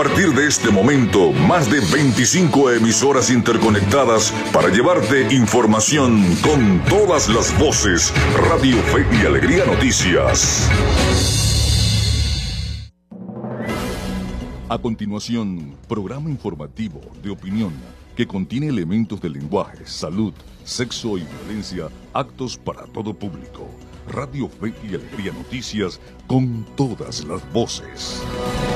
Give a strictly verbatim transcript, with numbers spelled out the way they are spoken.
partir de este momento, más de veinticinco emisoras interconectadas para llevarte información con todas las voces. Radio Fe y Alegría Noticias. A continuación, programa informativo de opinión que contiene elementos de lenguaje, salud, sexo y violencia, actos para todo público. Radio Fe y Alegría Noticias con todas las voces.